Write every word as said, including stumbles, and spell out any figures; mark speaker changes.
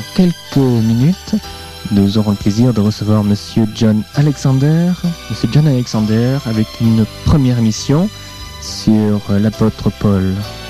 Speaker 1: quelques minutes, nous aurons le plaisir de recevoir Monsieur John Alexander, Monsieur John Alexander avec une première émission sur l'apôtre Paul.